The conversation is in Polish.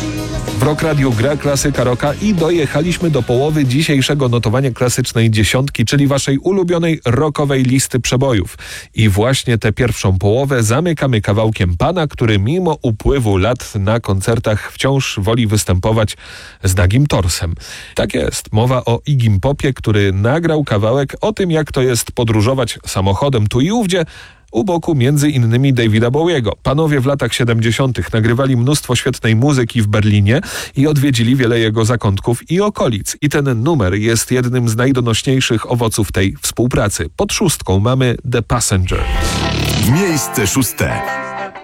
W Rock Radiu gra klasyka rocka i dojechaliśmy do połowy dzisiejszego notowania klasycznej dziesiątki, czyli waszej ulubionej rockowej listy przebojów. I właśnie tę pierwszą połowę zamykamy kawałkiem pana, który mimo upływu lat na koncertach wciąż woli występować z nagim torsem. Tak jest, mowa o Iggy Popie, który nagrał kawałek o tym, jak to jest podróżować samochodem tu i ówdzie, u boku między innymi Davida Bowiego. Panowie w latach 70. nagrywali mnóstwo świetnej muzyki w Berlinie i odwiedzili wiele jego zakątków i okolic. I ten numer jest jednym z najdonośniejszych owoców tej współpracy. Pod szóstką mamy The Passenger. Miejsce szóste.